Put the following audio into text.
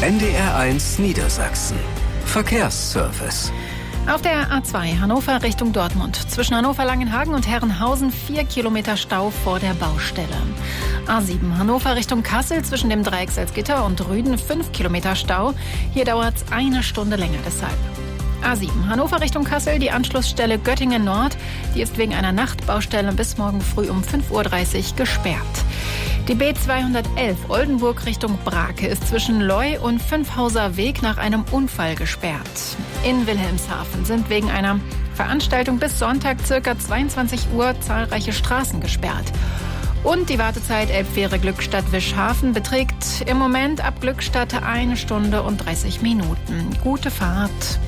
NDR1 Niedersachsen. Verkehrsservice. Auf der A2 Hannover Richtung Dortmund. Zwischen Hannover-Langenhagen und Herrenhausen 4 Kilometer Stau vor der Baustelle. A7 Hannover Richtung Kassel zwischen dem Dreieck Salzgitter und Rüden 5 Kilometer Stau. Hier dauert es eine Stunde länger deshalb. A7 Hannover Richtung Kassel, die Anschlussstelle Göttingen Nord. Die ist wegen einer Nachtbaustelle bis morgen früh um 5.30 Uhr gesperrt. Die B211 Oldenburg Richtung Brake ist zwischen Leu und Fünfhauser Weg nach einem Unfall gesperrt. In Wilhelmshaven sind wegen einer Veranstaltung bis Sonntag ca. 22 Uhr zahlreiche Straßen gesperrt. Und die Wartezeit Elbfähre Glückstadt-Wischhafen beträgt im Moment ab Glückstadt 1 Stunde und 30 Minuten. Gute Fahrt.